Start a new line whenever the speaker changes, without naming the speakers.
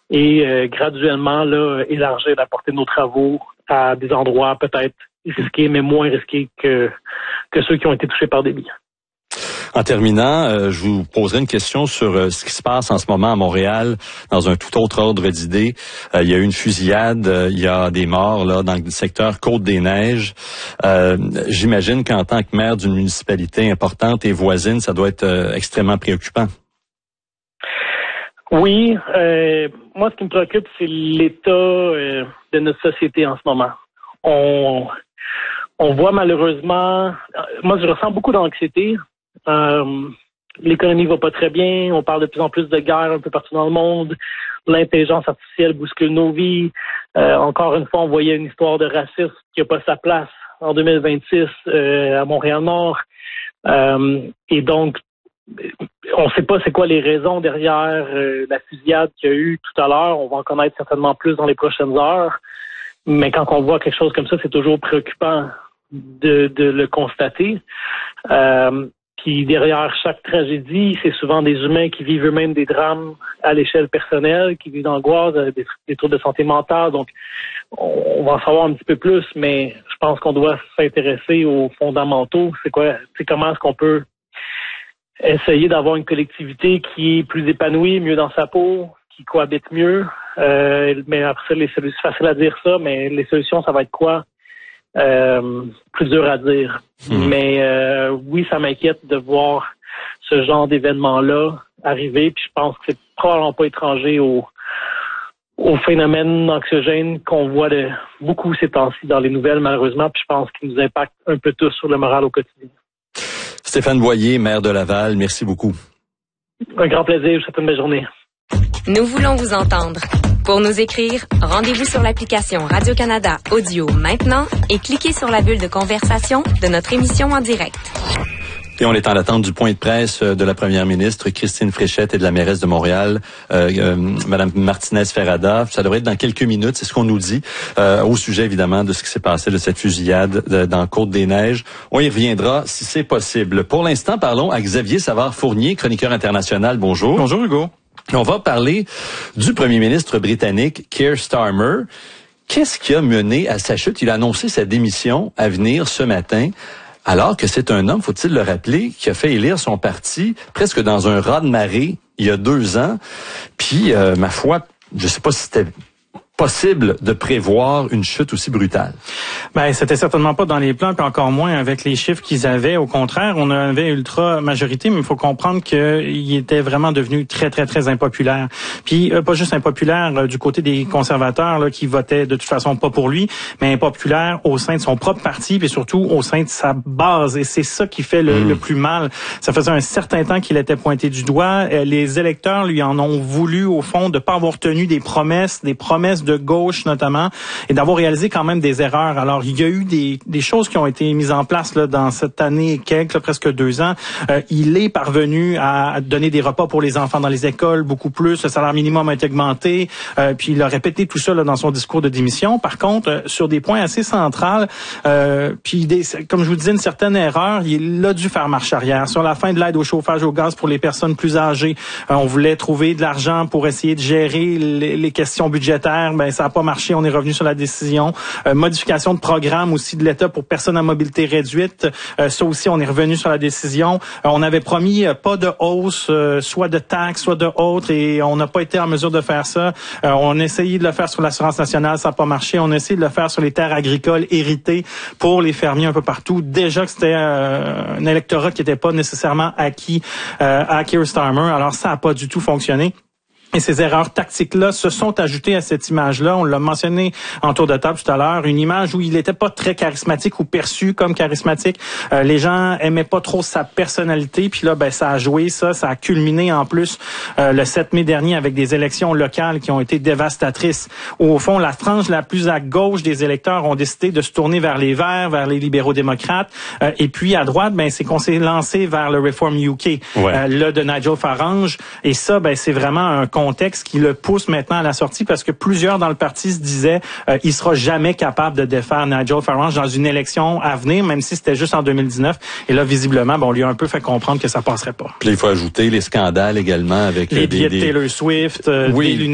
et graduellement là élargir la portée de nos travaux à des endroits peut-être risqués, mais moins risqués que ceux qui ont été touchés par des biens.
En terminant, je vous poserai une question sur ce qui se passe en ce moment à Montréal, dans un tout autre ordre d'idées. Il y a eu une fusillade, il y a des morts là dans le secteur Côte-des-Neiges. J'imagine qu'en tant que maire d'une municipalité importante et voisine, ça doit être extrêmement préoccupant.
Oui, moi ce qui me préoccupe, c'est l'état de notre société en ce moment. On voit malheureusement, moi je ressens beaucoup d'anxiété. L'économie va pas très bien, on parle de plus en plus de guerre un peu partout dans le monde, l'intelligence artificielle bouscule nos vies. Encore une fois, on voyait une histoire de racisme qui n'a pas sa place en 2026 à Montréal-Nord. Et donc, on ne sait pas c'est quoi les raisons derrière la fusillade qu'il y a eu tout à l'heure. On va en connaître certainement plus dans les prochaines heures. Mais quand on voit quelque chose comme ça, c'est toujours préoccupant de le constater. Puis derrière chaque tragédie, c'est souvent des humains qui vivent eux-mêmes des drames à l'échelle personnelle, qui vivent d'angoisse, des troubles de santé mentale. Donc, on va en savoir un petit peu plus, mais je pense qu'on doit s'intéresser aux fondamentaux. C'est comment est-ce qu'on peut essayer d'avoir une collectivité qui est plus épanouie, mieux dans sa peau, qui cohabite mieux. Mais après, c'est facile à dire ça, mais les solutions, ça va être quoi? Plus dur à dire. Mais oui, ça m'inquiète de voir ce genre d'événement-là arriver. Puis je pense que c'est probablement pas étranger au phénomène anxiogène qu'on voit beaucoup ces temps-ci dans les nouvelles, malheureusement. Puis je pense qu'il nous impacte un peu tous sur le moral au quotidien.
Stéphane Boyer, maire de Laval, merci beaucoup.
Un grand plaisir. Je vous souhaite une belle journée.
Nous voulons vous entendre. Pour nous écrire, rendez-vous sur l'application Radio-Canada Audio maintenant et cliquez sur la bulle de conversation de notre émission en direct.
Et on est en attente du point de presse de la première ministre Christine Fréchette et de la mairesse de Montréal, Madame Martinez-Ferrada. Ça devrait être dans quelques minutes, c'est ce qu'on nous dit, au sujet évidemment de ce qui s'est passé de cette fusillade dans Côte-des-Neiges. On y reviendra si c'est possible. Pour l'instant, parlons à Xavier Savard-Fournier, chroniqueur international. Bonjour.
Bonjour Hugo.
On va parler du premier ministre britannique Keir Starmer. Qu'est-ce qui a mené à sa chute? Il a annoncé sa démission à venir ce matin, alors que c'est un homme, faut-il le rappeler, qui a fait élire son parti presque dans un raz-de-marée il y a 2 ans. Puis, ma foi, je sais pas si c'était possible de prévoir une chute aussi brutale.
Ben, c'était certainement pas dans les plans, puis encore moins avec les chiffres qu'ils avaient. Au contraire, on avait ultra majorité, mais il faut comprendre qu'il était vraiment devenu très, très, très impopulaire. Puis, pas juste impopulaire du côté des conservateurs là, qui votaient de toute façon pas pour lui, mais impopulaire au sein de son propre parti, puis surtout au sein de sa base. Et c'est ça qui fait le plus mal. Ça faisait un certain temps qu'il était pointé du doigt. Les électeurs lui en ont voulu, au fond, de pas avoir tenu des promesses de gauche notamment, et d'avoir réalisé quand même des erreurs. Alors, il y a eu des choses qui ont été mises en place là, dans cette année presque 2 ans. Il est parvenu à donner des repas pour les enfants dans les écoles, beaucoup plus. Le salaire minimum a été augmenté. Puis il a répété tout ça là, dans son discours de démission. Par contre, sur des points assez centrales, puis comme je vous disais, une certaine erreur, il a dû faire marche arrière. Sur la fin de l'aide au chauffage au gaz pour les personnes plus âgées, on voulait trouver de l'argent pour essayer de gérer les questions budgétaires. Ben, ça n'a pas marché. On est revenu sur la décision. Modification de programme aussi de l'État pour personnes à mobilité réduite. Ça aussi, on est revenu sur la décision. On avait promis pas de hausse, soit de taxes, soit de autres, et on n'a pas été en mesure de faire ça. On a essayé de le faire sur l'assurance nationale, ça n'a pas marché. On a essayé de le faire sur les terres agricoles héritées pour les fermiers un peu partout. Déjà que c'était un électorat qui n'était pas nécessairement acquis à Keir Starmer. Alors, ça n'a pas du tout fonctionné. Et ces erreurs tactiques-là se sont ajoutées à cette image-là. On l'a mentionné en tour de table tout à l'heure. Une image où il n'était pas très charismatique ou perçu comme charismatique. Les gens aimaient pas trop sa personnalité. Puis là, ben, ça a joué ça. Ça a culminé en plus le 7 mai dernier avec des élections locales qui ont été dévastatrices. Où, au fond, la frange la plus à gauche des électeurs ont décidé de se tourner vers les Verts, vers les libéraux-démocrates. Et puis, à droite, ben, c'est qu'on s'est lancé vers le Reform UK, là, de Nigel Farage. Et ça, ben, c'est vraiment un contexte qui le pousse maintenant à la sortie parce que plusieurs dans le parti se disaient il sera jamais capable de défaire Nigel Farage dans une élection à venir, même si c'était juste en 2019. Et là, visiblement, on lui a un peu fait comprendre que ça passerait pas.
Puis il faut ajouter les scandales également avec
les billets de Taylor Swift, des lunettes